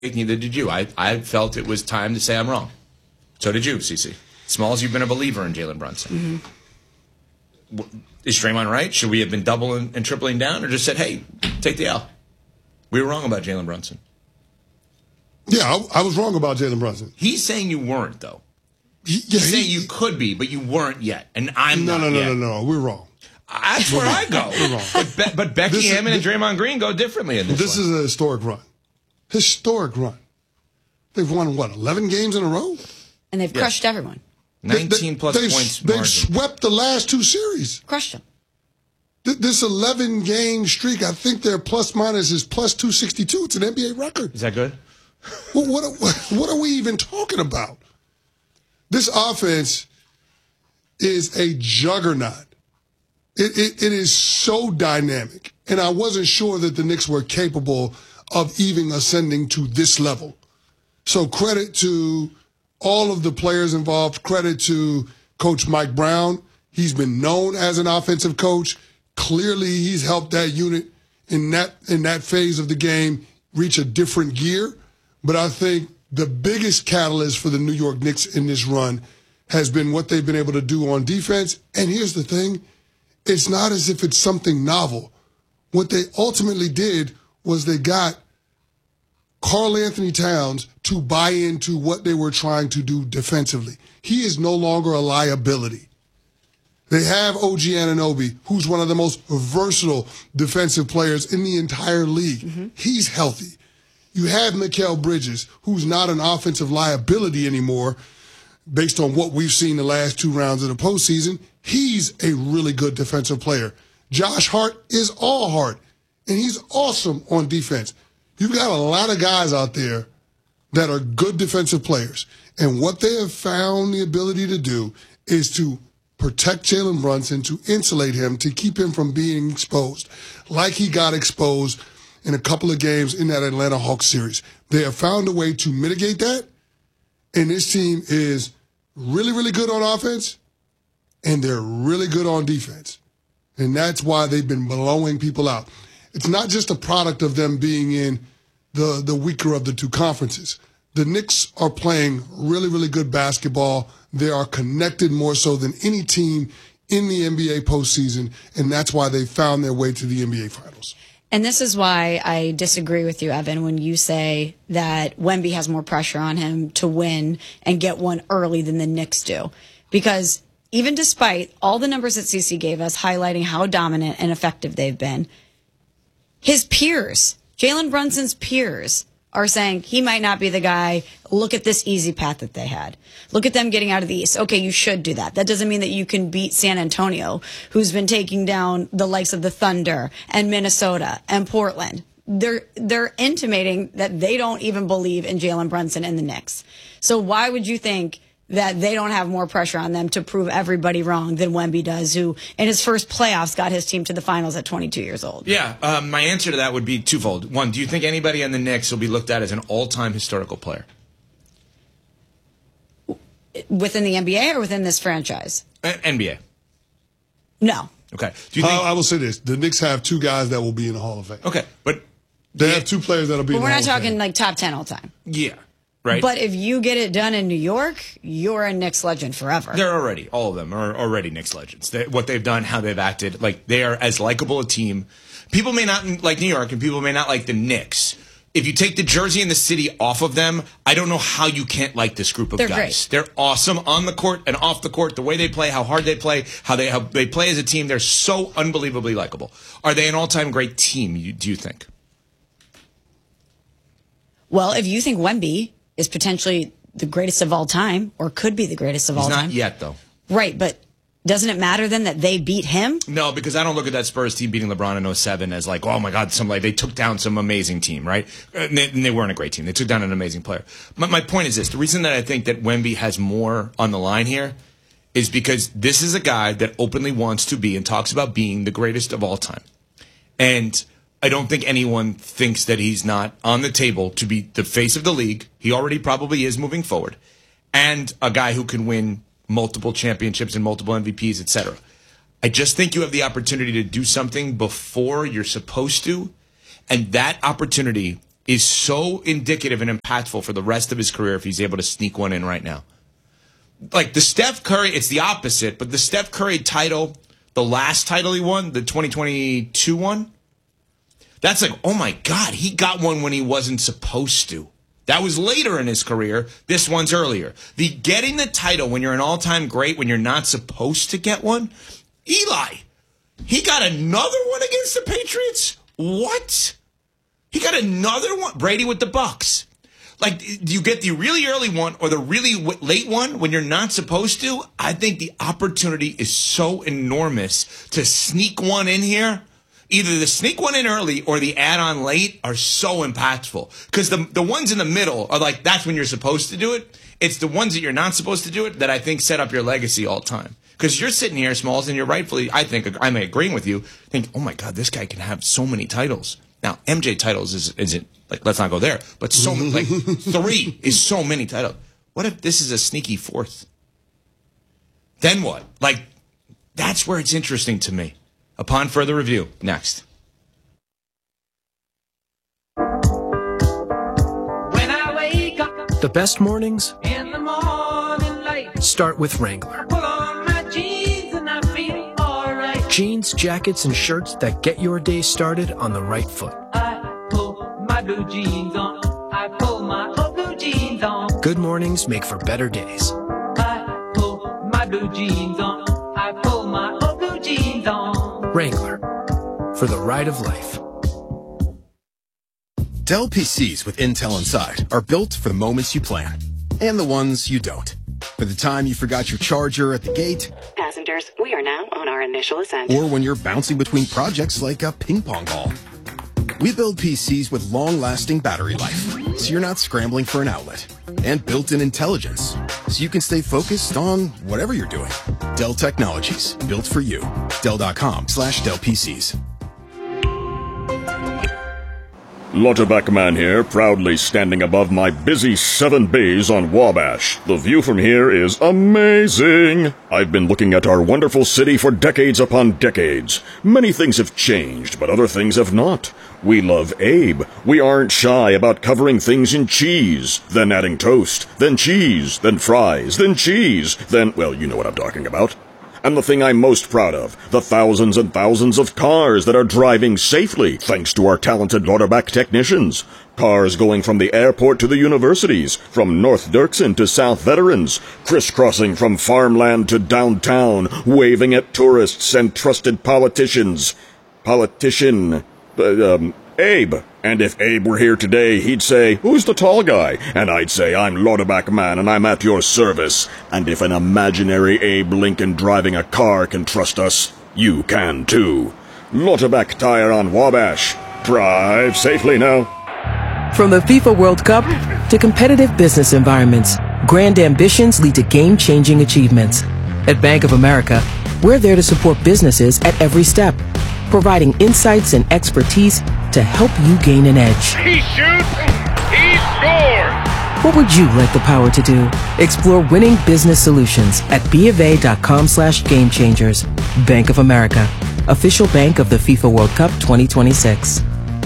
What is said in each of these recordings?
Neither did you. I felt it was time to say I'm wrong. So did you, CC. Smalls, you've been a believer in Jalen Brunson. Mm-hmm. Is Draymond right? Should we have been doubling and tripling down, or just said, hey, take the L? We were wrong about Jalen Brunson. Yeah, I was wrong about Jalen Brunson. He's saying you weren't, though. He's saying you could be, but you weren't yet, and I'm not yet. No. We're wrong. That's where I go. We're wrong. But Becky Hammond and Draymond Green go differently in this This is a historic run. Historic run. They've won, 11 games in a row? And they've crushed everyone. 19-plus points They've margin. swept the last 2 series. Crushed them. This 11-game streak, I think their plus-minus is plus 262. It's an NBA record. Is that good? Well, what are we even talking about? This offense is a juggernaut. It is so dynamic, and I wasn't sure that the Knicks were capable of even ascending to this level. So credit to all of the players involved. Credit to Coach Mike Brown. He's been known as an offensive coach. Clearly, he's helped that unit in that phase of the game reach a different gear. But I think the biggest catalyst for the New York Knicks in this run has been what they've been able to do on defense. And here's the thing. It's not as if it's something novel. What they ultimately did was they got Karl Anthony Towns to buy into what they were trying to do defensively. He is no longer a liability. They have OG Anunoby, who's one of the most versatile defensive players in the entire league. Mm-hmm. He's healthy. You have Mikal Bridges, who's not an offensive liability anymore based on what we've seen the last 2 rounds of the postseason. He's a really good defensive player. Josh Hart is all heart, and he's awesome on defense. You've got a lot of guys out there that are good defensive players, and what they have found the ability to do is to protect Jalen Brunson, to insulate him, to keep him from being exposed, like he got exposed in a couple of games in that Atlanta Hawks series. They have found a way to mitigate that, and this team is really, really good on offense, and they're really good on defense. And that's why they've been blowing people out. It's not just a product of them being in the weaker of the 2 conferences. The Knicks are playing really, really good basketball. They are connected more so than any team in the NBA postseason, and that's why they found their way to the NBA Finals. And this is why I disagree with you, Evan, when you say that Wemby has more pressure on him to win and get one early than the Knicks do. Because even despite all the numbers that CC gave us highlighting how dominant and effective they've been, his peers, Jalen Brunson's peers, are saying he might not be the guy. Look at this easy path that they had. Look at them getting out of the East. Okay, you should do that. That doesn't mean that you can beat San Antonio, who's been taking down the likes of the Thunder and Minnesota and Portland. They're intimating that they don't even believe in Jalen Brunson and the Knicks. So why would you think that they don't have more pressure on them to prove everybody wrong than Wemby does, who in his first playoffs got his team to the finals at 22 years old? Yeah, my answer to that would be twofold. One, do you think anybody on the Knicks will be looked at as an all-time historical player? Within the NBA or within this franchise? NBA. No. Okay. Do you think I will say this. The Knicks have 2 guys that will be in the Hall of Fame. Okay, but they have 2 players that will be in the Hall of Fame. But we're not talking like top 10 all time. Yeah. Right. But if you get it done in New York, you're a Knicks legend forever. They're already, all of them are already Knicks legends. What they've done, how they've acted, like they are as likable a team. People may not like New York and people may not like the Knicks. If you take the jersey and the city off of them, I don't know how you can't like this group of guys. Great. They're awesome on the court and off the court. The way they play, how hard they play, how they play as a team. They're so unbelievably likable. Are they an all-time great team, do you think? Well, if you think Wemby is potentially the greatest of all time, or could be the greatest of all time. He's not yet, though. Right, but doesn't it matter then that they beat him? No, because I don't look at that Spurs team beating LeBron in 07 as like, oh my God, they took down some amazing team, right? And they weren't a great team. They took down an amazing player. My point is this. The reason that I think that Wemby has more on the line here is because this is a guy that openly wants to be and talks about being the greatest of all time. And I don't think anyone thinks that he's not on the table to be the face of the league. He already probably is moving forward. And a guy who can win multiple championships and multiple MVPs, etc. I just think you have the opportunity to do something before you're supposed to. And that opportunity is so indicative and impactful for the rest of his career if he's able to sneak one in right now. Like the Steph Curry, it's the opposite, but the Steph Curry title, the last title he won, the 2022 one, that's like, oh my God, he got one when he wasn't supposed to. That was later in his career. This one's earlier. The getting the title when you're an all-time great, when you're not supposed to get one, Eli, he got another one against the Patriots? What? He got another one? Brady with the Bucks. Like, do you get the really early one or the really late one when you're not supposed to? I think the opportunity is so enormous to sneak one in here. Either the sneak one in early or the add-on late are so impactful. Because the ones in the middle are like, that's when you're supposed to do it. It's the ones that you're not supposed to do it that I think set up your legacy all time. Because you're sitting here, Smalls, and you're rightfully, I think, I'm agreeing with you, think, oh my God, this guy can have so many titles. Now, MJ titles isn't, like, let's not go there, but so many, like, 3 is so many titles. What if this is a sneaky 4th? Then what? Like, that's where it's interesting to me. Upon further review, next. When I wake up The best mornings in the morning light, start with Wrangler. pull on my jeans and I feel alright. Jeans, jackets, and shirts that get your day started on the right foot. I pull my blue jeans on. I pull my old blue jeans on. Good mornings make for better days. I pull my blue jeans on. I pull my old blue jeans on. Wrangler, for the ride of life. Dell PCs with Intel inside are built for the moments you plan and the ones you don't. For the time you forgot your charger at the gate, Passengers, we are now on our initial ascent. or when you're bouncing between projects like a ping pong ball. We build PCs with long-lasting battery life, so you're not scrambling for an outlet. And built-in intelligence, so you can stay focused on whatever you're doing. Dell Technologies, built for you. Dell.com/Dell PCs. Lauterbach Man here, proudly standing above my busy 7 bays on Wabash. The view from here is amazing. I've been looking at our wonderful city for decades upon decades. Many things have changed, but other things have not. We love Abe. We aren't shy about covering things in cheese, then adding toast, then cheese, then fries, then cheese, then, well, you know what I'm talking about. And the thing I'm most proud of, the thousands and thousands of cars that are driving safely thanks to our talented Lauterbach technicians. Cars going from the airport to the universities, from North Dirksen to South Veterans, crisscrossing from farmland to downtown, waving at tourists and trusted politicians. Abe. And if Abe were here today, he'd say, "Who's the tall guy?" And I'd say, "I'm Lauterbach Man, and I'm at your service." And if an imaginary Abe Lincoln driving a car can trust us, you can too. Lauterbach Tire on Wabash. Drive safely now. From the FIFA World Cup to competitive business environments, grand ambitions lead to game-changing achievements. At Bank of America, we're there to support businesses at every step, providing insights and expertise to help you gain an edge. He shoots, he scores! What would you like the power to do? Explore winning business solutions at BofA.com/gamechangers. Bank of America, official bank of the FIFA World Cup 2026.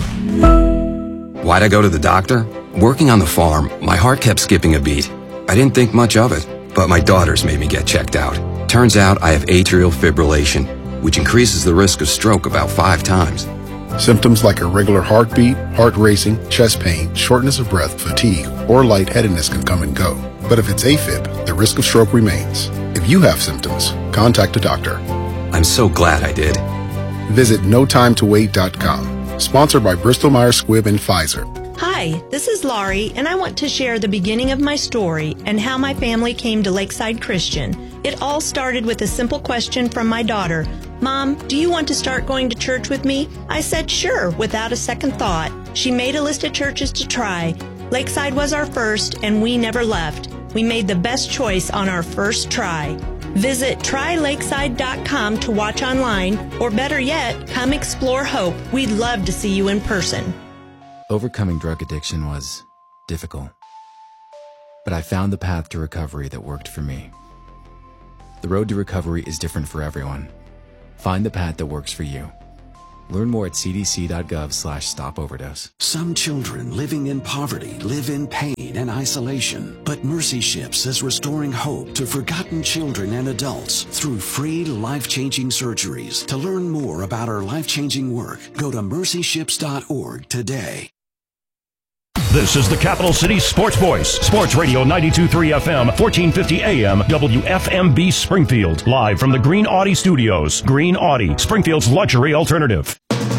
Why'd I go to the doctor? Working on the farm, my heart kept skipping a beat. I didn't think much of it, but my daughters made me get checked out. Turns out I have atrial fibrillation, which increases the risk of stroke about 5 times. Symptoms like irregular heartbeat, heart racing, chest pain, shortness of breath, fatigue, or lightheadedness can come and go. But if it's AFib, the risk of stroke remains. If you have symptoms, contact a doctor. I'm so glad I did. Visit notimetowait.com. Sponsored by Bristol Myers Squibb and Pfizer. Hi, this is Laurie, and I want to share the beginning of my story and how my family came to Lakeside Christian. It all started with a simple question from my daughter. "Mom, do you want to start going to church with me?" I said sure, without a second thought. She made a list of churches to try. Lakeside was our first, and we never left. We made the best choice on our first try. Visit trylakeside.com to watch online, or better yet, come explore Hope. We'd love to see you in person. Overcoming drug addiction was difficult, but I found the path to recovery that worked for me. The road to recovery is different for everyone. Find the path that works for you. Learn more at cdc.gov/stop-overdose. Some children living in poverty live in pain and isolation. But Mercy Ships is restoring hope to forgotten children and adults through free life-changing surgeries. To learn more about our life-changing work, go to mercyships.org today. This is the Capital City Sports Voice. Sports Radio 92.3 FM, 1450 AM, WFMB Springfield. Live from the Green Audi Studios. Green Audi, Springfield's luxury alternative.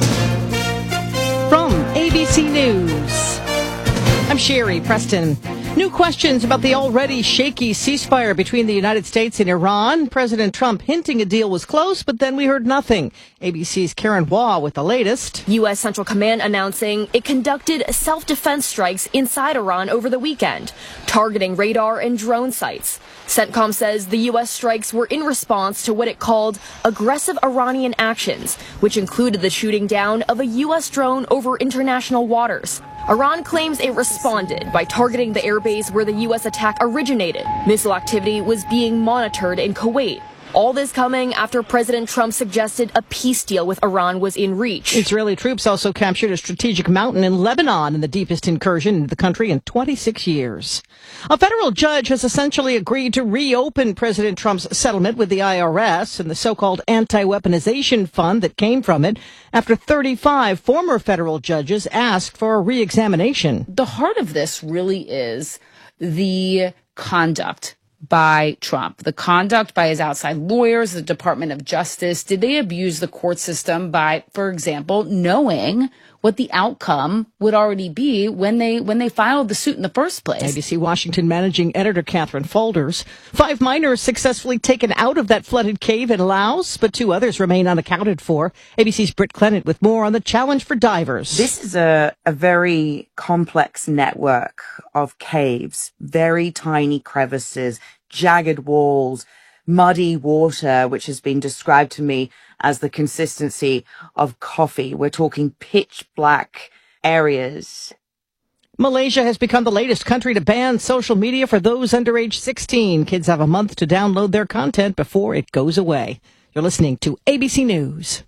From ABC News, I'm Sherry Preston. New questions about the already shaky ceasefire between the United States and Iran. President Trump hinting a deal was close, but then we heard nothing. ABC's Karen Waugh with the latest. U.S. Central Command announcing it conducted self-defense strikes inside Iran over the weekend, targeting radar and drone sites. CENTCOM says the U.S. strikes were in response to what it called aggressive Iranian actions, which included the shooting down of a U.S. drone over international waters. Iran claims it responded by targeting the airbase where the U.S. attack originated. Missile activity was being monitored in Kuwait. All this coming after President Trump suggested a peace deal with Iran was in reach. Israeli troops also captured a strategic mountain in Lebanon in the deepest incursion into the country in 26 years. A federal judge has essentially agreed to reopen President Trump's settlement with the IRS and the so-called anti-weaponization fund that came from it after 35 former federal judges asked for a re-examination. The heart of this really is the conduct by Trump, the conduct by his outside lawyers, the Department of Justice. Did they abuse the court system by, for example, knowing what the outcome would already be when they filed the suit in the first place? ABC Washington managing editor Catherine Folders. 5 miners successfully taken out of that flooded cave in Laos, but 2 others remain unaccounted for. ABC's Britt Clennett with more on the challenge for divers. This is a very complex network of caves, very tiny crevices, jagged walls, muddy water, which has been described to me as the consistency of coffee. We're talking pitch black areas. Malaysia has become the latest country to ban social media for those under age 16. Kids have a month to download their content before it goes away. You're listening to ABC News.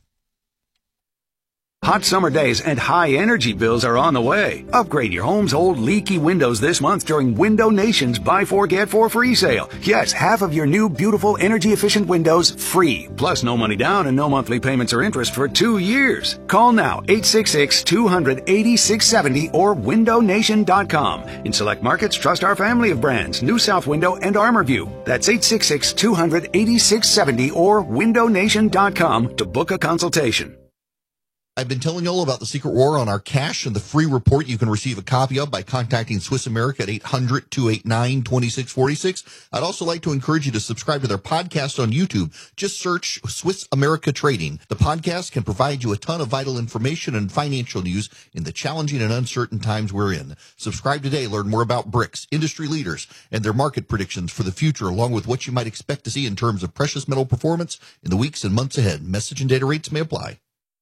Hot summer days and high energy bills are on the way. Upgrade your home's old leaky windows this month during Window Nation's Buy 4 Get 4 free sale. Yes, half of your new beautiful energy efficient windows free. Plus no money down and no monthly payments or interest for 2 years. Call now 866-200-8670 or windownation.com. In select markets, trust our family of brands, New South Window and ArmorView. That's 866-200-8670 or windownation.com to book a consultation. I've been telling you all about the secret war on our cash and the free report you can receive a copy of by contacting Swiss America at 800-289-2646. I'd also like to encourage you to subscribe to their podcast on YouTube. Just search Swiss America Trading. The podcast can provide you a ton of vital information and financial news in the challenging and uncertain times we're in. Subscribe today. Learn more about BRICS, industry leaders, and their market predictions for the future, along with what you might expect to see in terms of precious metal performance in the weeks and months ahead. Message and data rates may apply.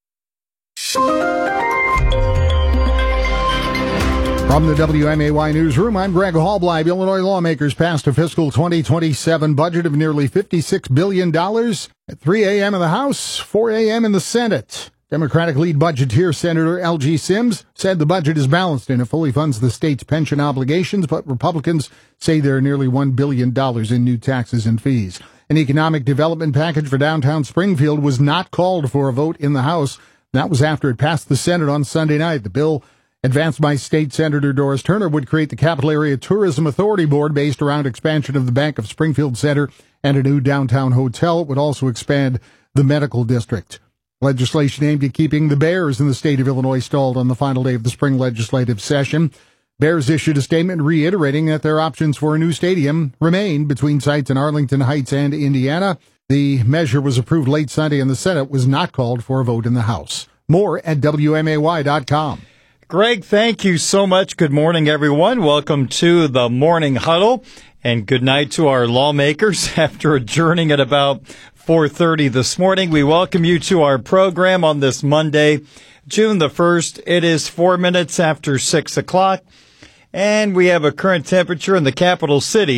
From the WMAY newsroom, I'm Greg Hallbleib. Illinois lawmakers passed a fiscal 2027 budget of nearly $56 billion at 3 a.m. in the House, 4 a.m. in the Senate. Democratic lead budgeteer Senator L.G. Sims said the budget is balanced and it fully funds the state's pension obligations, but Republicans say there are nearly $1 billion in new taxes and fees. An economic development package for downtown Springfield was not called for a vote in the House. That was after it passed the Senate on Sunday night. The bill, advanced by State Senator Doris Turner, would create the Capital Area Tourism Authority Board based around expansion of the Bank of Springfield Center and a new downtown hotel. It would also expand the medical district. Legislation aimed at keeping the Bears in the state of Illinois stalled on the final day of the spring legislative session. Bears issued a statement reiterating that their options for a new stadium remain between sites in Arlington Heights and Indiana. The measure was approved late Sunday and the Senate was not called for a vote in the House. More at WMAY.com. Greg, thank you so much. Good morning, everyone. Welcome to the Morning Huddle, and good night to our lawmakers. After adjourning at about 4:30 this morning, we welcome you to our program on this Monday, June the 1st. It is 4 minutes after 6 o'clock, and we have a current temperature in the capital city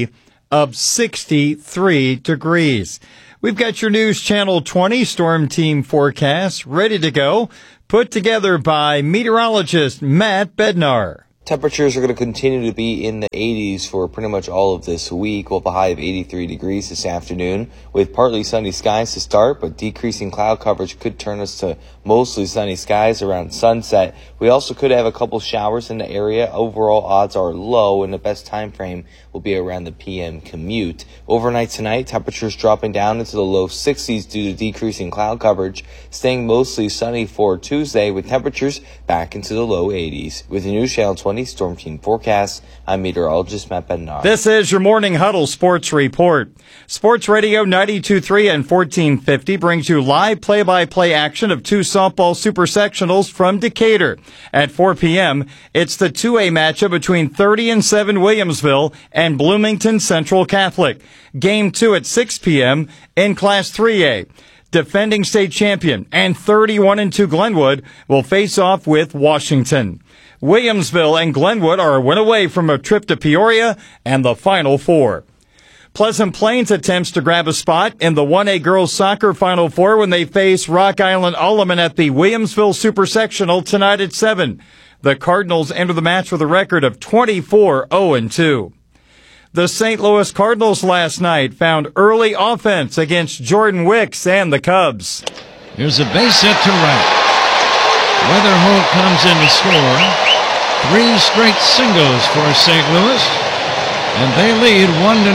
of 63 degrees. We've got your News Channel 20 Storm Team forecast ready to go, put together by meteorologist Matt Bednar. Temperatures are going to continue to be in the 80s for pretty much all of this week. We'll have a high of 83 degrees this afternoon with partly sunny skies to start, but decreasing cloud coverage could turn us to mostly sunny skies around sunset. We also could have a couple showers in the area. Overall odds are low, and the best time frame will be around the PM commute. Overnight tonight, temperatures dropping down into the low 60s due to decreasing cloud coverage, staying mostly sunny for Tuesday with temperatures back into the low 80s. With the News Channel 20 Storm Team forecast, I'm meteorologist Matt Bednar. This is your Morning Huddle Sports Report. Sports Radio 92.3 and 1450 brings you live play-by-play action of two softball super sectionals from Decatur. At 4 p.m., it's the 2A matchup between 30-7 Williamsville and Bloomington Central Catholic. Game 2 at 6 p.m. in Class 3A. Defending state champion and 31-2 Glenwood will face off with Washington. Williamsville and Glenwood are a win away from a trip to Peoria and the Final Four. Pleasant Plains attempts to grab a spot in the 1A girls soccer Final Four when they face Rock Island Alleman at the Williamsville Super Sectional tonight at 7. The Cardinals enter the match with a record of 24-0-2. The St. Louis Cardinals last night found early offense against Jordan Wicks and the Cubs. Here's a base hit to right. Weatherholt comes in to score. 3 straight singles for St. Louis, and they lead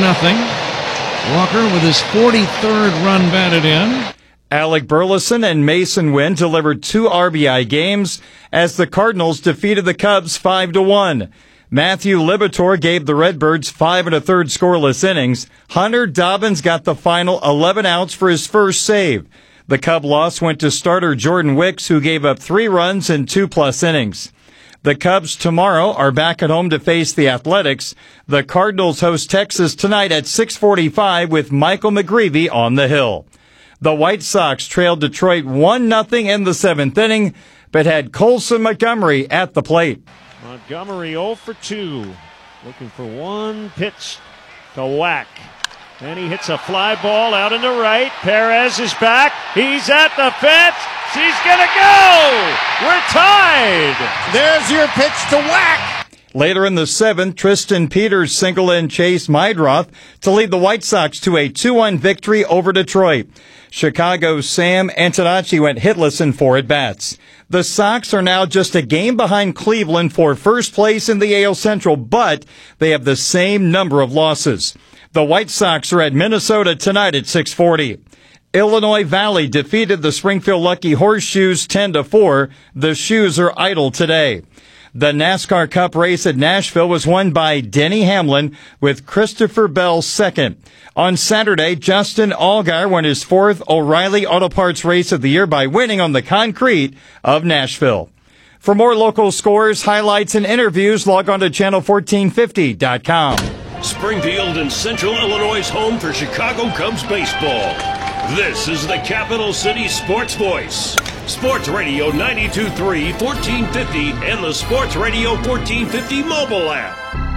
1-0. Walker with his 43rd run batted in. Alec Burleson and Mason Wynn delivered 2 RBI games as the Cardinals defeated the Cubs 5-1. Matthew Libator gave the Redbirds 5 1/3 scoreless innings. Hunter Dobbins got the final 11 outs for his first save. The Cub loss went to starter Jordan Wicks, who gave up 3 runs in 2+ innings. The Cubs tomorrow are back at home to face the Athletics. The Cardinals host Texas tonight at 6:45 with Michael McGreevy on the hill. The White Sox trailed Detroit 1-0 in the 7th inning, but had Colson Montgomery at the plate. Montgomery 0 for 2, looking for one pitch to whack. Then he hits a fly ball out into right. Perez is back. He's at the fence. She's going to go. We're tied. There's your pitch to whack. Later in the 7th, Tristan Peters singled in Chase Meidroth to lead the White Sox to a 2-1 victory over Detroit. Chicago's Sam Antonacci went hitless in 4 at-bats. The Sox are now just a game behind Cleveland for first place in the AL Central, but they have the same number of losses. The White Sox are at Minnesota tonight at 6:40. Illinois Valley defeated the Springfield Lucky Horseshoes 10-4. The Shoes are idle today. The NASCAR Cup race at Nashville was won by Denny Hamlin with Christopher Bell second. On Saturday, Justin Allgaier won his 4th O'Reilly Auto Parts race of the year by winning on the concrete of Nashville. For more local scores, highlights, and interviews, log on to channel1450.com. Springfield and Central Illinois' home for Chicago Cubs baseball. This is the Capital City Sports Voice. Sports Radio 92.3, 1450, and the Sports Radio 1450 mobile app.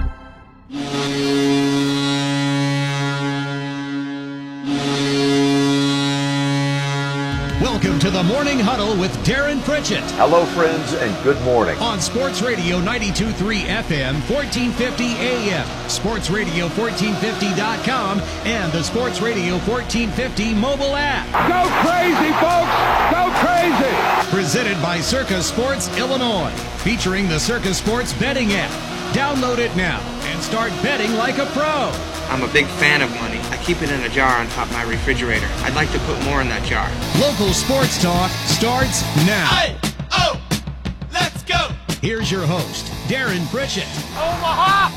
Welcome to the Morning Huddle with Darren Pritchett. Hello, friends, and good morning. On Sports Radio 92.3 FM, 1450 AM, sportsradio1450.com, and the Sports Radio 1450 mobile app. Go crazy, folks! Go crazy! Presented by Circa Sports Illinois, featuring the Circa Sports betting app. Download it now and start betting like a pro. I'm a big fan of money. I keep it in a jar on top of my refrigerator. I'd like to put more in that jar. Local sports talk starts now. Hey, oh, let's go. Here's your host, Darren Pritchett. Omaha!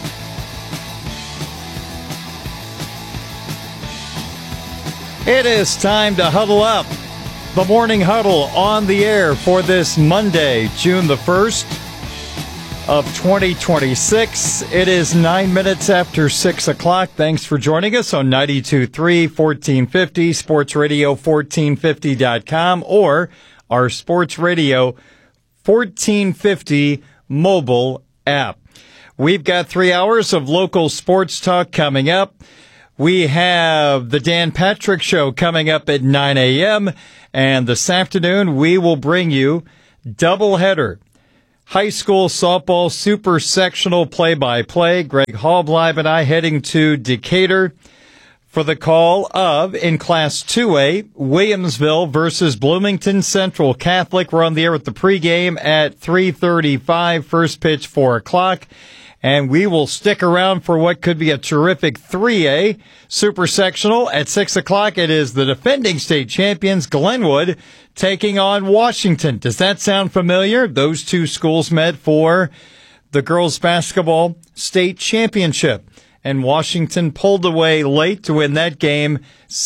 It is time to huddle up. The Morning Huddle on the air for this Monday, June the 1st. Of 2026. It is 9 minutes after 6 o'clock. Thanks for joining us on 92.3, 1450, Sports Radio 1450.com, or our Sports Radio 1450 mobile app. We've got 3 hours of local sports talk coming up. We have the Dan Patrick Show coming up at 9 a.m. And this afternoon, we will bring you doubleheader. High school softball super sectional play-by-play. Greg Hallbleib and I heading to Decatur for the call of, in Class 2A, Williamsville versus Bloomington Central Catholic. We're on the air with the pregame at 3:35, first pitch 4 o'clock. And we will stick around for what could be a terrific 3A super sectional. At 6 o'clock, it is the defending state champions, Glenwood, taking on Washington. Does that sound familiar? Those two schools met for the girls basketball state championship. And Washington pulled away late to win that game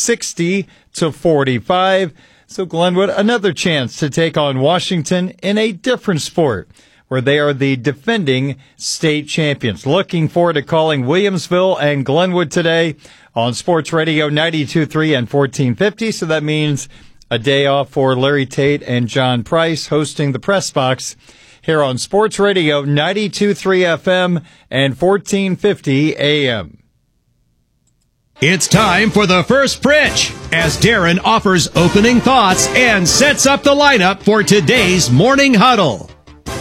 60-45. So Glenwood, another chance to take on Washington in a different sport, where they are the defending state champions. Looking forward to calling Williamsville and Glenwood today on Sports Radio 92.3 and 1450. So that means a day off for Larry Tate and John Price hosting the Press Box here on Sports Radio 92.3 FM and 1450 AM. It's time for the first pitch as Darren offers opening thoughts and sets up the lineup for today's Morning Huddle.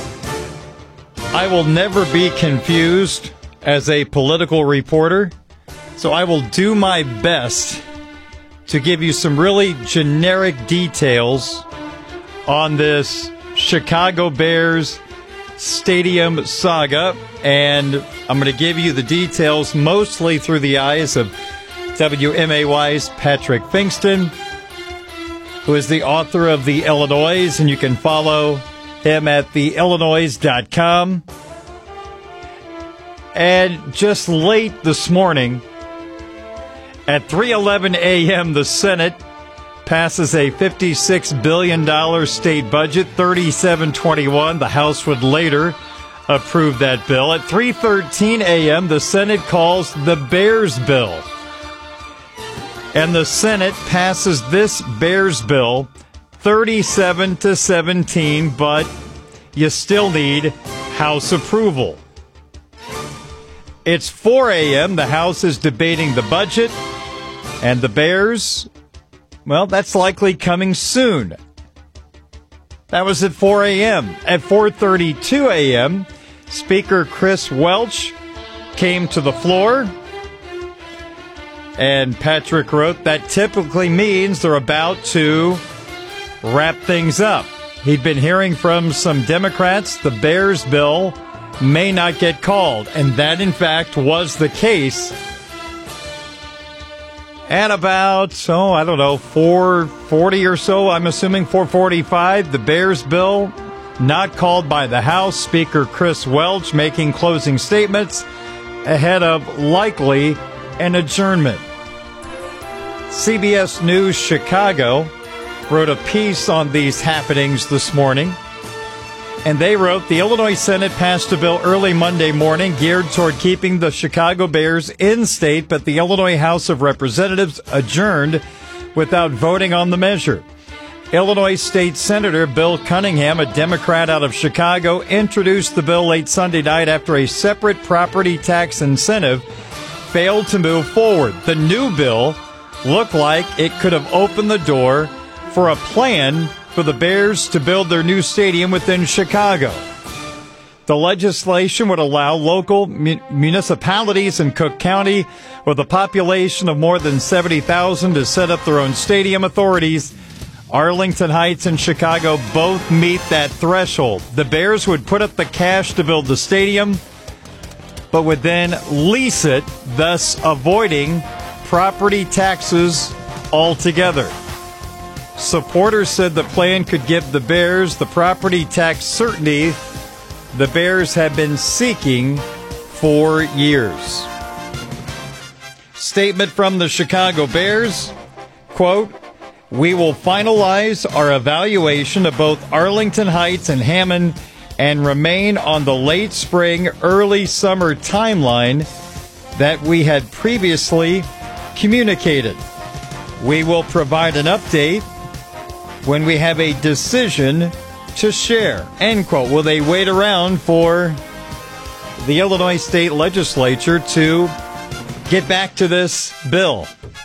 I will never be confused as a political reporter, so I will do my best to give you some really generic details on this Chicago Bears stadium saga, and I'm going to give you the details mostly through the eyes of WMAY's Patrick Finkston, who is the author of The Illinois, and you can follow him at theillinois.com. And just late this morning, at 3:11 a.m., the Senate passes a $56 billion state budget, 37-21. The House would later approve that bill. At 3:13 a.m., the Senate calls the Bears bill. And the Senate passes this Bears bill 37-17, but you still need House approval. It's 4 a.m. The House is debating the budget, and the Bears, well, that's likely coming soon. That was at 4 a.m. At 4:32 a.m., Speaker Chris Welch came to the floor, and Patrick wrote that typically means they're about to wrap things up. He'd been hearing from some Democrats the Bears bill may not get called, and that in fact was the case. At about, 4:40 or so, I'm assuming 4:45, the Bears bill not called by the House. Speaker Chris Welch making closing statements ahead of likely an adjournment. CBS News Chicago wrote a piece on these happenings this morning, and they wrote, the Illinois Senate passed a bill early Monday morning geared toward keeping the Chicago Bears in state, but the Illinois House of Representatives adjourned without voting on the measure. Illinois State Senator Bill Cunningham, a Democrat out of Chicago, introduced the bill late Sunday night after a separate property tax incentive failed to move forward. The new bill looked like it could have opened the door for a plan for the Bears to build their new stadium within Chicago. The legislation would allow local municipalities in Cook County with a population of more than 70,000 to set up their own stadium authorities. Arlington Heights and Chicago both meet that threshold. The Bears would put up the cash to build the stadium, but would then lease it, thus avoiding property taxes altogether. Supporters said the plan could give the Bears the property tax certainty the Bears have been seeking for years. Statement from the Chicago Bears, quote, we will finalize our evaluation of both Arlington Heights and Hammond and remain on the late spring, early summer timeline that we had previously communicated. We will provide an update when we have a decision to share, end quote. Will they wait around for the Illinois State Legislature to get back to this bill.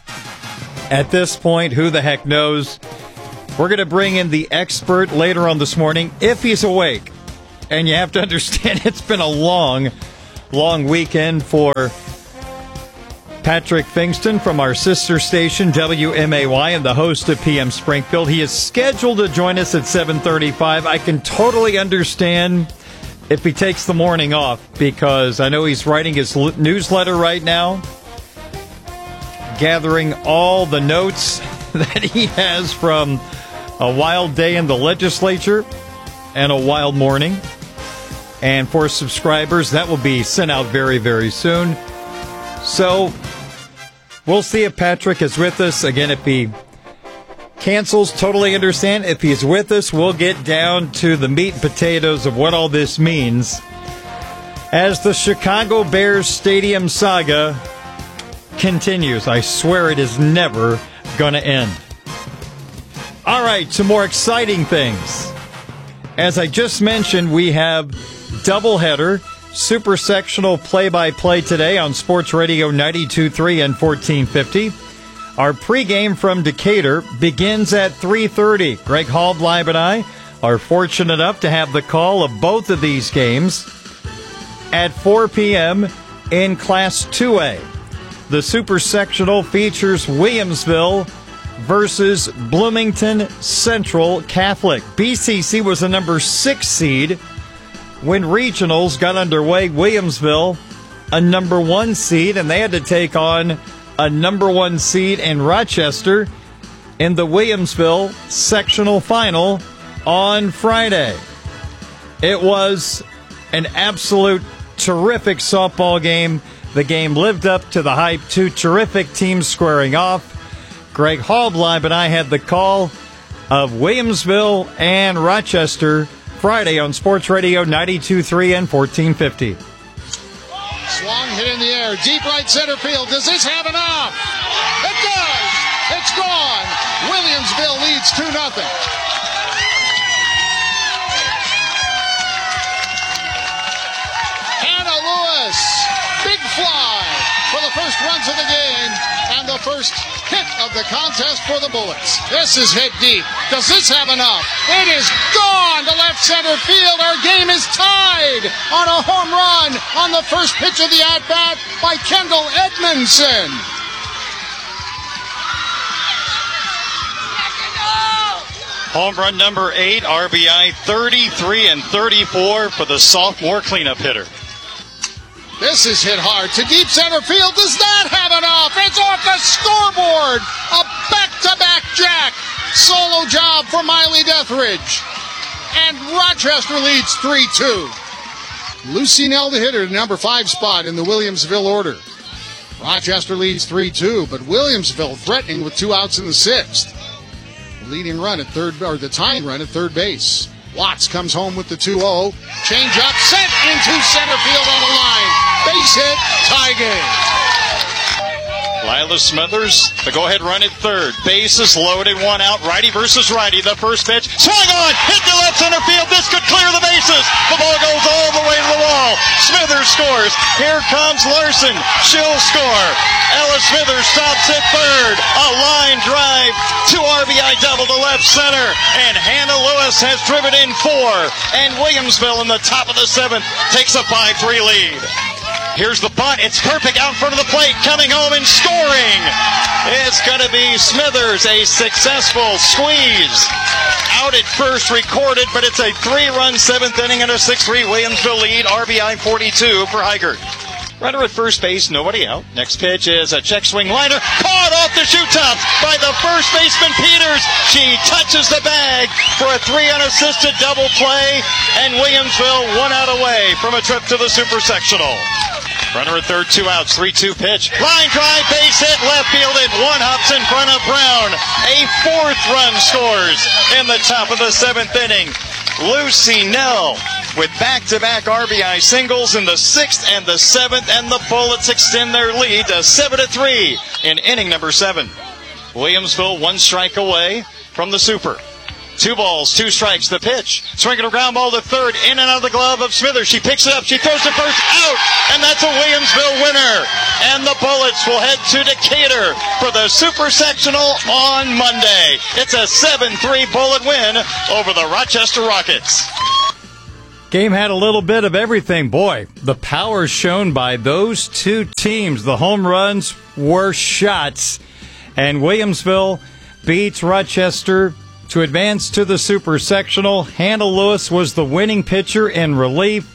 At this point, who the heck knows? We're going to bring in the expert later on this morning, if he's awake. And you have to understand, it's been a long weekend for Patrick Fingston from our sister station, WMAY, and the host of PM Springfield. He is scheduled to join us at 7:35. I can totally understand if he takes the morning off, because I know he's writing his newsletter right now, gathering all the notes that he has from a wild day in the legislature and a wild morning. And for subscribers, that will be sent out very, very soon. So we'll see if Patrick is with us. Again, if he cancels, totally understand. If he's with us, we'll get down to the meat and potatoes of what all this means as the Chicago Bears Stadium saga continues. I swear it is never going to end. All right, some more exciting things. As I just mentioned, we have doubleheader, super sectional play-by-play today on Sports Radio 92.3 and 1450. Our pregame from Decatur begins at 3:30. Greg Halbleib and I are fortunate enough to have the call of both of these games at 4 p.m. in Class 2A. The super sectional features Williamsville versus Bloomington Central Catholic. BCC was the number 6 seed when regionals got underway. Williamsville, a number 1 seed, and they had to take on a number 1 seed in Rochester in the Williamsville sectional final on Friday. It was an absolute terrific softball game. The game lived up to the hype. 2 terrific teams squaring off. Greg Halbleib and I had the call of Williamsville and Rochester Friday on Sports Radio 92.3 and 1450. Swung, hit in the air, deep right center field. Does this have enough? It does! It's gone! Williamsville leads 2-0. Hannah Lewis, big fly for the first runs of the game and the first hit of the contest for the Bullets. This is hit deep. Does this have enough? It is gone to left center field. Our game is tied on a home run on the first pitch of the at-bat by Kendall Edmondson. Home run number 8, RBI 33 and 34 for the sophomore cleanup hitter. This is hit hard to deep center field. Does that have enough? It's off the scoreboard. A back-to-back jack. Solo job for Miley Deathridge. And Rochester leads 3-2. Lucy Nell, the hitter, the number 5 spot in the Williamsville order. Rochester leads 3-2, but Williamsville threatening with 2 outs in the 6th. The leading run at third, or the tying run at third base. Watts comes home with the 2-0. Change up, sent into center field on the line. Base hit, tie game. Lila Smithers, the go-ahead run at third. Bases loaded, 1 out. Righty versus righty. The first pitch, swung on, hit to left center field. This could clear the bases. The ball goes all the way to the wall. Smithers scores. Here comes Larson. She'll score. Ella Smithers stops at third. A line drive, 2 RBI double to left center. And Hannah Lewis has driven in 4. And Williamsville in the top of the 7th takes a 5-3 lead. Here's the bunt. It's perfect out in front of the plate. Coming home and scoring. It's going to be Smithers. A successful squeeze. Out at first recorded, but it's a 3-run 7th inning and a 6-3 Williamsville lead. RBI 42 for Heigert. Runner at first base, nobody out. Next pitch is a check swing liner. Caught off the shoe tops by the first baseman Peters. She touches the bag for a 3 unassisted double play. And Williamsville 1 out away from a trip to the super sectional. Runner at third, 2 outs, 3-2 pitch. Line drive, base hit, left fielded. 1 hops in front of Brown. A 4th run scores in the top of the 7th inning. Lucy Nell with back-to-back RBI singles in the 6th and the 7th, and the Bullets extend their lead to 7-3 in inning number 7. Williamsville 1 strike away from the super. 2 balls, 2 strikes. The pitch. Swinging a ground ball to third. In and out of the glove of Smithers. She picks it up. She throws to first. Out. And that's a Williamsville winner. And the Bullets will head to Decatur for the Super Sectional on Monday. It's a 7-3 Bullet win over the Rochester Rockets. Game had a little bit of everything. Boy, the power shown by those two teams. The home runs were shots. And Williamsville beats Rochester to advance to the Super Sectional. Hannah Lewis was the winning pitcher in relief.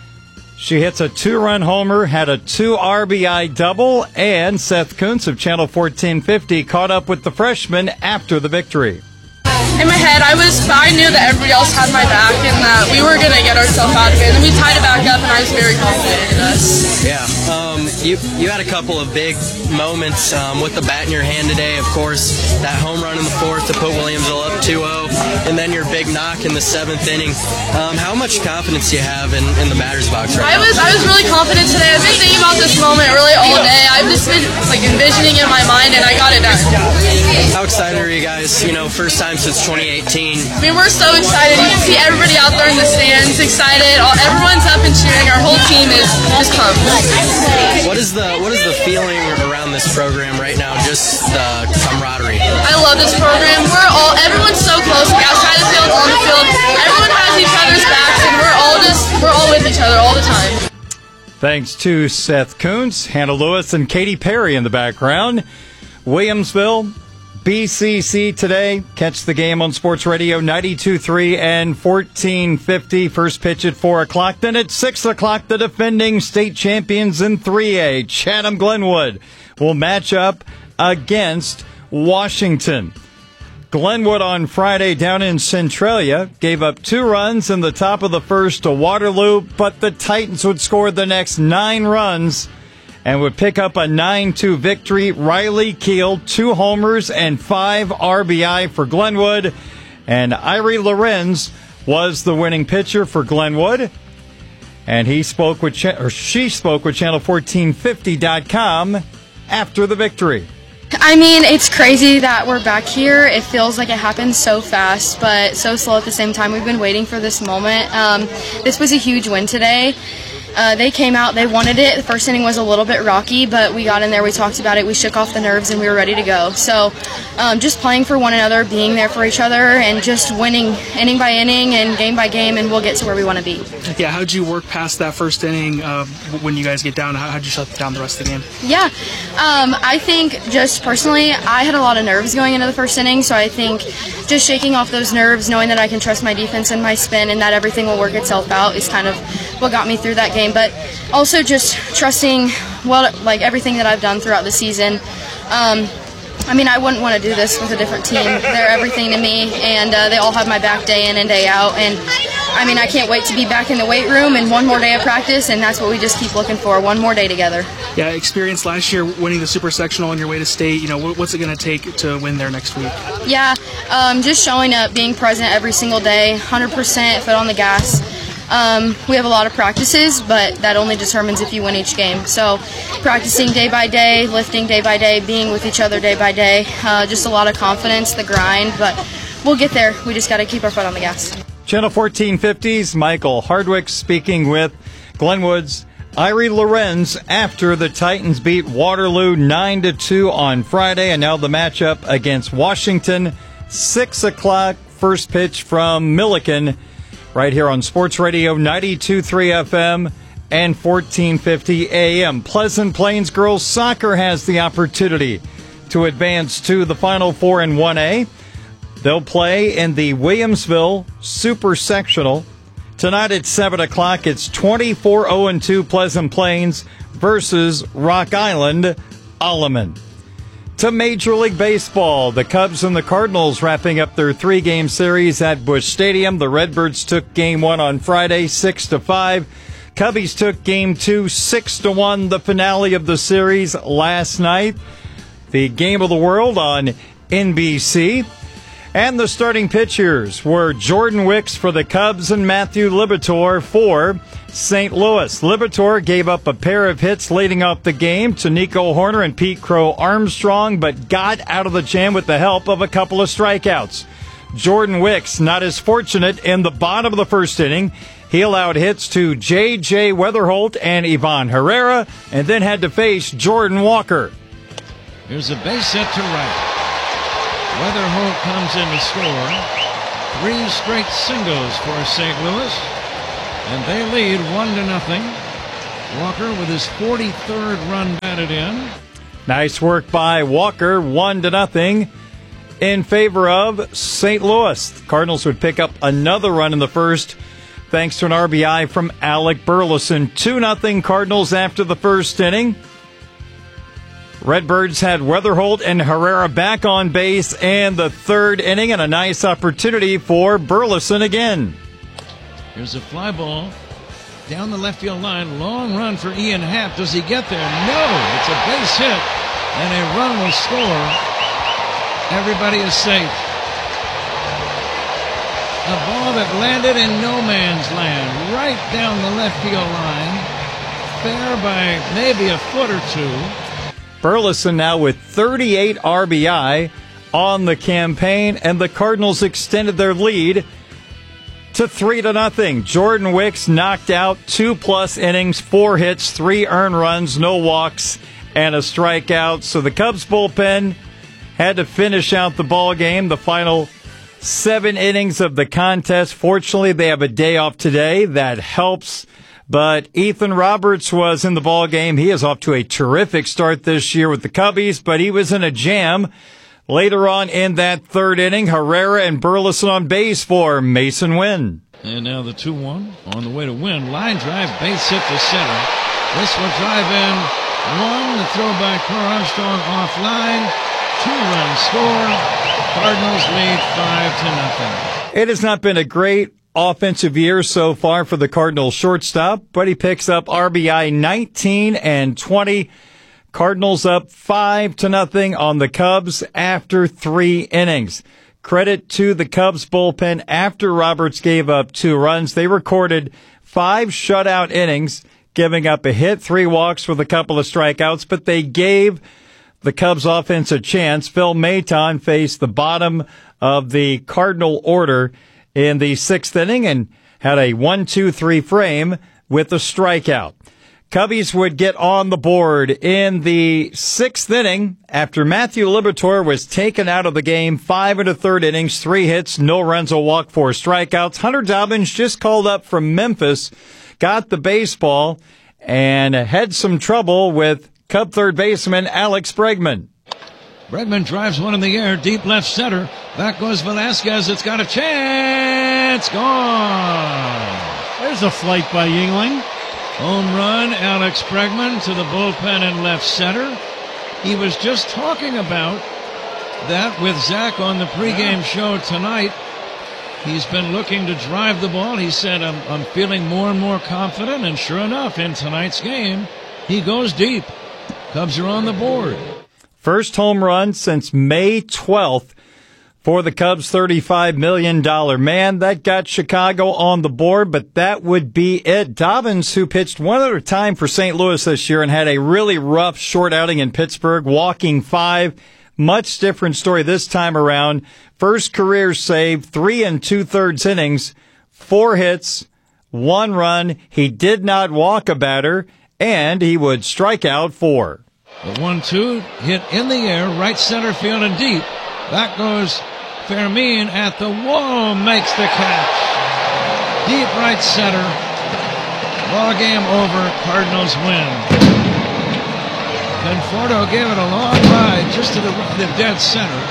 She hits a 2-run homer, had a 2 RBI double, and Seth Kuntz of Channel 1450 caught up with the freshman after the victory. In my head, I knew that everybody else had my back and that we were going to get ourselves out of it. And then we tied it back up, and I was very confident in us. Yeah, you had a couple of big moments with the bat in your hand today. Of course, that home run in the 4th to put Williamsville up 2-0, and then your big knock in the 7th inning. How much confidence do you have in the batter's box right now? I was really confident today. I've been thinking about this moment really all day. I've just been envisioning it in my mind, and I got it done. How excited are you guys? First time since 2018. I mean, we're so excited. You can see everybody out there in the stands excited. Everyone's up and cheering. Our whole team is just pumped. What is the feeling around this program right now? Just the camaraderie. I love this program. Everyone's so close. Outside the field, on the field, everyone has each other's backs, and we're all with each other all the time. Thanks to Seth Kuntz, Hannah Lewis, and Katy Perry in the background. Williamsville, BCC today. Catch the game on Sports Radio 92.3 and 1450. First pitch at 4 o'clock. Then at 6 o'clock, the defending state champions in 3A, Chatham Glenwood, will match up against Washington. Glenwood on Friday down in Centralia gave up 2 runs in the top of the first to Waterloo, but the Titans would score the next 9 runs and would pick up a 9-2 victory. Riley Keel, 2 homers and 5 RBI for Glenwood. And Irie Lorenz was the winning pitcher for Glenwood. And she spoke with Channel1450.com after the victory. I mean, it's crazy that we're back here. It feels like it happened so fast, but so slow at the same time. We've been waiting for this moment. This was a huge win today. They came out, they wanted it. The first inning was a little bit rocky, but we got in there, we talked about it, we shook off the nerves, and we were ready to go. So just playing for one another, being there for each other, and just winning inning by inning and game by game, and we'll get to where we want to be. Yeah, how'd you work past that first inning when you guys get down? How'd you shut down the rest of the game? Yeah, I think just personally, I had a lot of nerves going into the first inning, so I think just shaking off those nerves, knowing that I can trust my defense and my spin and that everything will work itself out is kind of what got me through that game. But also just trusting everything that I've done throughout the season. I mean, I wouldn't want to do this with a different team. They're everything to me, and they all have my back day in and day out. And I mean, I can't wait to be back in the weight room and one more day of practice, and that's what we just keep looking for, one more day together. Yeah, experience last year winning the Super Sectional on your way to state. What's it going to take to win there next week? Yeah, just showing up, being present every single day, 100% foot on the gas. We have a lot of practices, but that only determines if you win each game. So practicing day by day, lifting day by day, being with each other day by day, just a lot of confidence, the grind, but we'll get there. We just got to keep our foot on the gas. Channel 1450's Michael Hardwick speaking with Glenwood's Irie Lorenz after the Titans beat Waterloo 9-2 on Friday, and now the matchup against Washington, 6 o'clock, first pitch from Milliken, right here on Sports Radio 92.3 FM and 1450 AM. Pleasant Plains girls soccer has the opportunity to advance to the Final Four in 1A. They'll play in the Williamsville Super Sectional. Tonight at 7 o'clock, it's 24-0-2 Pleasant Plains versus Rock Island Alleman. To Major League Baseball, the Cubs and the Cardinals wrapping up their 3-game series at Busch Stadium. The Redbirds took Game 1 on Friday, 6-5. Cubbies took Game 2, 6-1, the finale of the series last night. The Game of the World on NBC. And the starting pitchers were Jordan Wicks for the Cubs and Matthew Liberatore for St. Louis. Liberatore gave up a pair of hits leading off the game to Nico Horner and Pete Crow Armstrong, but got out of the jam with the help of a couple of strikeouts. Jordan Wicks not as fortunate in the bottom of the first inning. He allowed hits to J.J. Weatherholt and Ivan Herrera, and then had to face Jordan Walker. Here's a base hit to right. Weatherholt comes in to score. 3 straight singles for St. Louis, and they lead 1-0. Walker with his 43rd run batted in. Nice work by Walker, 1-0 in favor of St. Louis. The Cardinals would pick up another run in the first thanks to an RBI from Alec Burleson. 2-0 Cardinals after the first inning. Redbirds had Weatherholt and Herrera back on base in the third inning, and a nice opportunity for Burleson again. Here's a fly ball down the left field line. Long run for Ian Happ. Does he get there? No. It's a base hit, and a run will score. Everybody is safe. A ball that landed in no man's land, right down the left field line. Fair by maybe a foot or two. Burleson now with 38 RBI on the campaign, and the Cardinals extended their lead to 3-0. Jordan Wicks knocked out 2+ innings, 4 hits, 3 earned runs, no walks, and a strikeout. So the Cubs bullpen had to finish out the ball game, the final 7 innings of the contest. Fortunately, they have a day off today. That helps. But Ethan Roberts was in the ball game. He is off to a terrific start this year with the Cubbies, but he was in a jam. Later on in that third inning, Herrera and Burleson on base for Mason Wynn. And now the 2-1 on the way to Wynn. Line drive, base hit to center. This will drive in 1. The throw by Carl Armstrong offline. 2-run score. Cardinals lead 5-0. It has not been a great offensive year so far for the Cardinals shortstop, but he picks up RBI 19 and 20. Cardinals up 5-0 on the Cubs after 3 innings. Credit to the Cubs bullpen after Roberts gave up 2 runs. They recorded 5 shutout innings, giving up a hit, 3 walks with a couple of strikeouts, but they gave the Cubs offense a chance. Phil Maton faced the bottom of the Cardinal order in the 6th inning and had a 1-2-3 frame with a strikeout. Cubbies would get on the board in the 6th inning after Matthew Liberatore was taken out of the game. 5 1/3 innings, 3 hits, no runs, a walk, 4 strikeouts. Hunter Dobbins, just called up from Memphis, got the baseball and had some trouble with Cub third baseman Alex Bregman. Bregman drives one in the air, deep left center. Back goes Velasquez. It's got a chance. Gone. There's a flight by Yingling. Home run, Alex Bregman to the bullpen in left center. He was just talking about that with Zach on the pregame show tonight. He's been looking to drive the ball. He said, I'm feeling more and more confident, and sure enough, in tonight's game, he goes deep. Cubs are on the board. First home run since May 12th for the Cubs' $35 million man. That got Chicago on the board, but that would be it. Dobbins, who pitched one other time for St. Louis this year and had a really rough short outing in Pittsburgh, walking 5. Much different story this time around. First career save, 3 2/3 innings, 4 hits, 1 run. He did not walk a batter, and he would strike out 4. The 1-2 hit in the air, right center field and deep. Back goes Fermin at the wall, makes the catch. Deep right center. Ball game over. Cardinals win. Conforto gave it a long ride just to the dead center.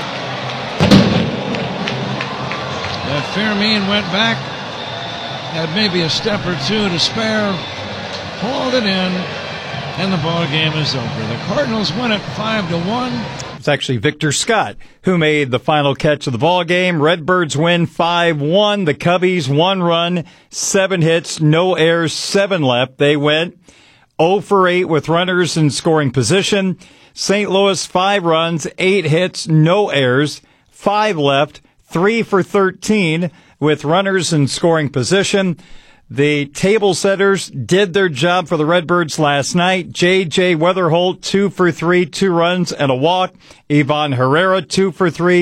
Fermin went back, had maybe a step or two to spare, hauled it in, and the ball game is over. The Cardinals win it 5-1. It's actually Victor Scott who made the final catch of the ball game. Redbirds win 5-1. The Cubbies 1 run, 7 hits, no errors, 7 left. They went 0 for 8 with runners in scoring position. St. Louis 5 runs, 8 hits, no errors, 5 left, 3 for 13 with runners in scoring position. The table setters did their job for the Redbirds last night. J.J. Weatherholt, 2 for 3, 2 runs and a walk. Ivan Herrera, 2 for 3,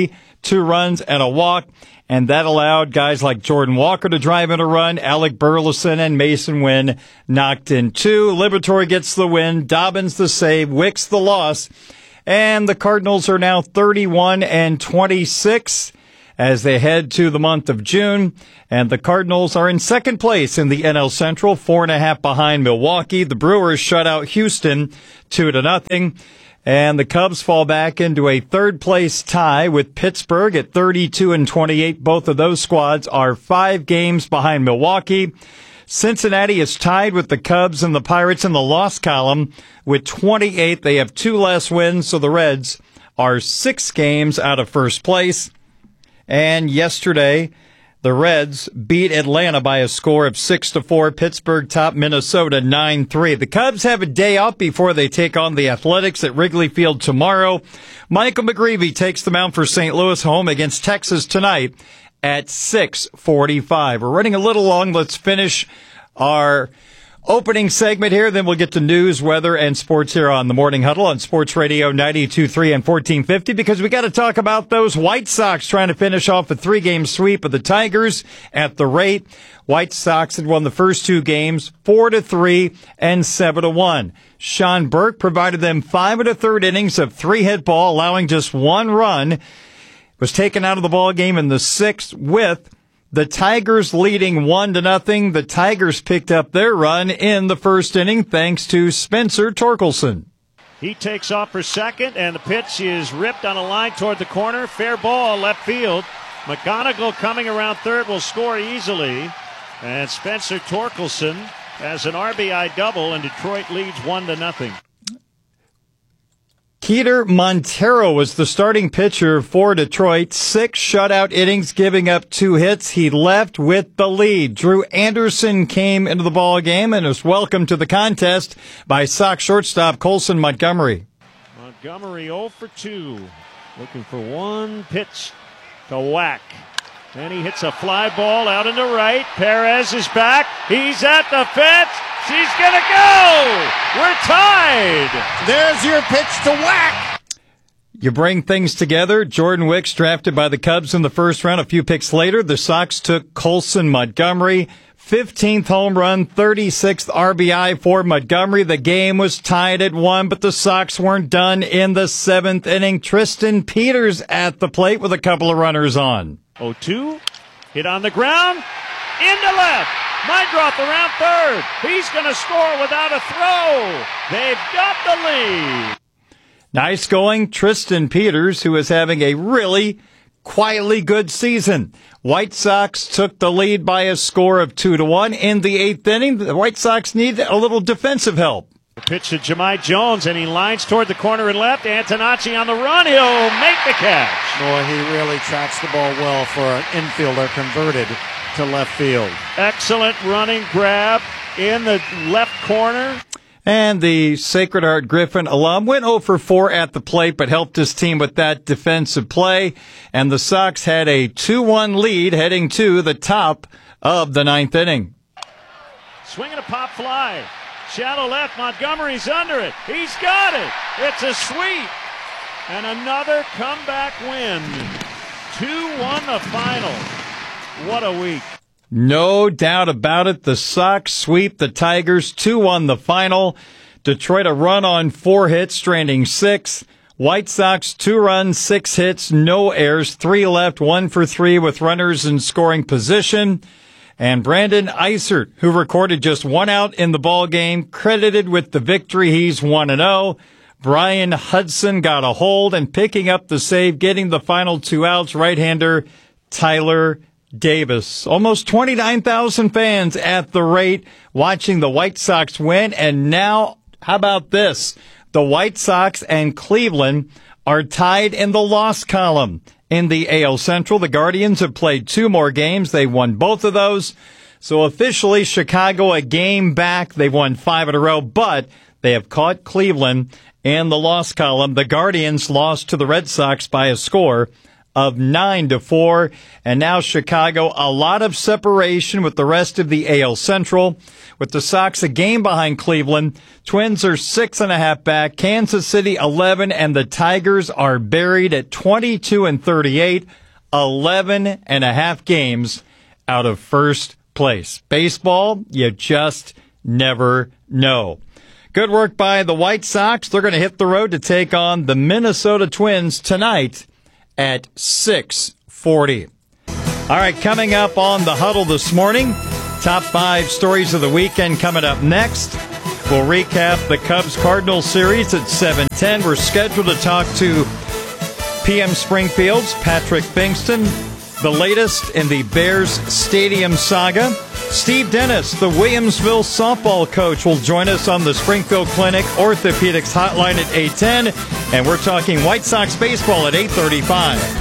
2 runs and a walk, and that allowed guys like Jordan Walker to drive in a run. Alec Burleson and Mason Wynn knocked in 2. Liberatore gets the win. Dobbins the save. Wicks the loss. And the Cardinals are now 31-26 as they head to the month of June. And the Cardinals are in second place in the NL Central, 4.5 behind Milwaukee. The Brewers shut out Houston 2-0. And the Cubs fall back into a third-place tie with Pittsburgh at 32-28. Both of those squads are 5 games behind Milwaukee. Cincinnati is tied with the Cubs and the Pirates in the loss column with 28. They have 2 less wins, so the Reds are 6 games out of first place. And yesterday, the Reds beat Atlanta by a score of 6-4. Pittsburgh topped Minnesota 9-3. The Cubs have a day off before they take on the Athletics at Wrigley Field tomorrow. Michael McGreevy takes the mound for St. Louis, home against Texas tonight at 6:45. We're running a little long. Let's finish our opening segment here, then we'll get to news, weather, and sports here on the Morning Huddle on Sports Radio 92.3 and 1450, because we got to talk about those White Sox trying to finish off a 3-game sweep of the Tigers at the rate. White Sox had won the first 2 games 4-3 and 7-1. Sean Burke provided them 5 1/3 innings of 3-hit ball, allowing just 1 run. Was taken out of the ball game in the 6th with the Tigers leading 1-0. The Tigers picked up their run in the first inning thanks to Spencer Torkelson. He takes off for second, and the pitch is ripped on a line toward the corner. Fair ball, left field. McGonigal coming around third will score easily. And Spencer Torkelson has an RBI double, and Detroit leads 1-0. Keter Montero was the starting pitcher for Detroit. 6 shutout innings, giving up 2 hits. He left with the lead. Drew Anderson came into the ball game and was welcomed to the contest by Sox shortstop Colson Montgomery. Montgomery 0 for 2. Looking for 1 pitch to whack. And he hits a fly ball out into right. Perez is back. He's at the fence. She's going to go. We're tied. There's your pitch to whack. You bring things together. Jordan Wicks drafted by the Cubs in the first round. A few picks later, the Sox took Colson Montgomery. 15th home run, 36th RBI for Montgomery. The game was tied at 1, but the Sox weren't done in the 7th inning. Tristan Peters at the plate with a couple of runners on. 0-2. Hit on the ground. Into left. Meindroth around third. He's going to score without a throw. They've got the lead. Nice going, Tristan Peters, who is having a really quietly good season. White Sox took the lead by a score of 2-1 in the 8th inning. The White Sox need a little defensive help. The pitch to Jahmai Jones, and he lines toward the corner and left. Antonacci on the run. He'll make the catch. Boy, he really tracks the ball well for an infielder converted to left field. Excellent running grab in the left corner. And the Sacred Heart Griffin alum went 0 for 4 at the plate, but helped his team with that defensive play. And the Sox had a 2-1 lead heading to the top of the 9th inning. Swinging a pop fly. Shallow left. Montgomery's under it. He's got it. It's a sweep. And another comeback win. 2-1 the final. What a week. No doubt about it. The Sox sweep the Tigers 2-1 the final. Detroit a run on 4 hits, stranding 6. White Sox 2 runs, 6 hits, no errors, 3 left, 1 for 3 with runners in scoring position. And Brandon Eisert, who recorded just 1 out in the ball game, credited with the victory. He's 1-0. Brian Hudson got a hold and picking up the save, getting the final 2 outs. Right-hander Tyler Davis. Almost 29,000 fans at the rate watching the White Sox win. And now, how about this? The White Sox and Cleveland are tied in the loss column. In the AL Central, the Guardians have played 2 more games. They won both of those. So officially, Chicago a game back. They've won 5 in a row, but they have caught Cleveland in the loss column. The Guardians lost to the Red Sox by a score of 9-4. And now Chicago, a lot of separation with the rest of the AL Central. With the Sox a game behind Cleveland, Twins are 6.5 back, Kansas City 11, and the Tigers are buried at 22-38, 11.5 games out of first place. Baseball, you just never know. Good work by the White Sox. They're going to hit the road to take on the Minnesota Twins tonight at 6:40. All right, coming up on the Huddle this morning, top 5 stories of the weekend coming up next. We'll recap the Cubs-Cardinals series at 7:10. We're scheduled to talk to PM Springfield's Patrick Bingston, the latest in the Bears Stadium saga. Steve Dennis, the Williamsville softball coach, will join us on the Springfield Clinic Orthopedics Hotline at 8:10. And we're talking White Sox baseball at 8:35.